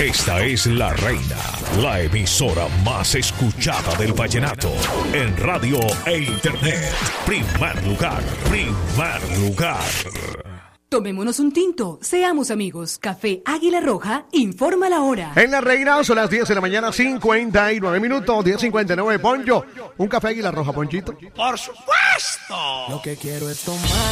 Esta es La Reina, la emisora más escuchada del vallenato en radio e internet. Primer lugar, primer lugar. Tomémonos un tinto, seamos amigos. Café Águila Roja, informa la hora. En La Reina son las 10 de la mañana, 59 minutos, 10:59. Poncho, un café Águila Roja, Ponchito. ¡Por supuesto! Lo que quiero es tomar